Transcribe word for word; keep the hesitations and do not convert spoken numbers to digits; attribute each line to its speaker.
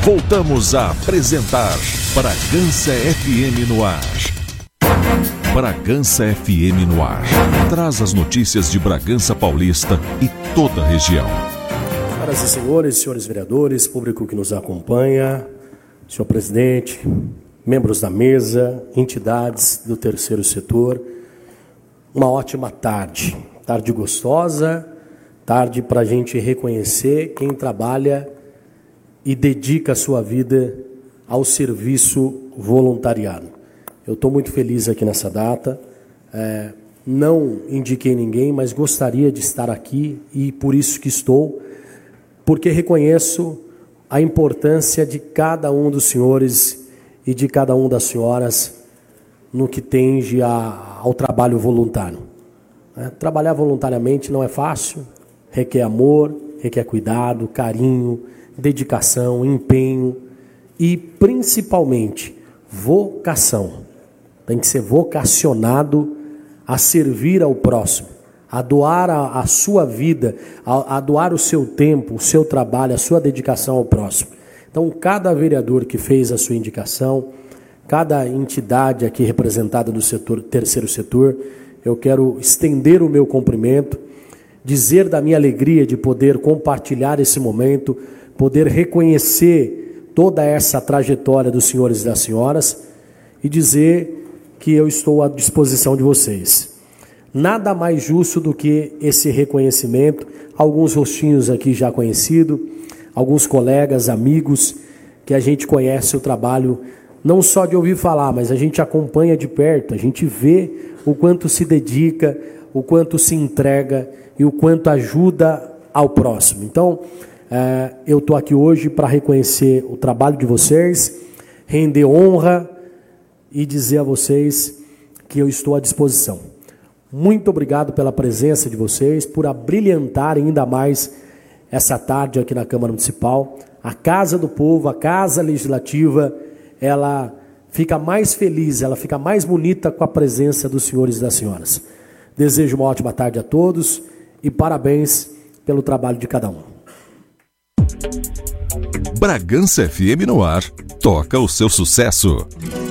Speaker 1: Voltamos a apresentar Bragança F M no ar. Bragança F M no ar. Traz as notícias de Bragança Paulista e toda a região.
Speaker 2: Senhoras e senhores, senhores vereadores, público que nos acompanha, senhor presidente, membros da mesa, entidades do terceiro setor, uma ótima tarde. Tarde gostosa, tarde para a gente reconhecer quem trabalha e dedica a sua vida ao serviço voluntariado. Eu estou muito feliz aqui nessa data, é, não indiquei ninguém, mas gostaria de estar aqui e por isso que estou, porque reconheço a importância de cada um dos senhores e de cada uma das senhoras no que tende a, ao trabalho voluntário. É, trabalhar voluntariamente não é fácil, requer amor, requer cuidado, carinho, dedicação, empenho e, principalmente, vocação. Tem que ser vocacionado a servir ao próximo, a doar a, a sua vida, a, a doar o seu tempo, o seu trabalho, a sua dedicação ao próximo. Então, cada vereador que fez a sua indicação, cada entidade aqui representada no setor, terceiro setor, eu quero estender o meu cumprimento, dizer da minha alegria de poder compartilhar esse momento, poder reconhecer toda essa trajetória dos senhores e das senhoras e dizer que eu estou à disposição de vocês. Nada mais justo do que esse reconhecimento, alguns rostinhos aqui já conhecidos, alguns colegas, amigos, que a gente conhece o trabalho, não só de ouvir falar, mas a gente acompanha de perto, a gente vê o quanto se dedica, o quanto se entrega e o quanto ajuda ao próximo. Então, é, eu estou aqui hoje para reconhecer o trabalho de vocês, render honra e dizer a vocês que eu estou à disposição. Muito obrigado pela presença de vocês, por abrilhantar ainda mais essa tarde aqui na Câmara Municipal. A Casa do Povo, a Casa Legislativa, ela fica mais feliz, ela fica mais bonita com a presença dos senhores e das senhoras. Desejo uma ótima tarde a todos e parabéns pelo trabalho de cada um.
Speaker 1: Bragança F M no ar, toca o seu sucesso.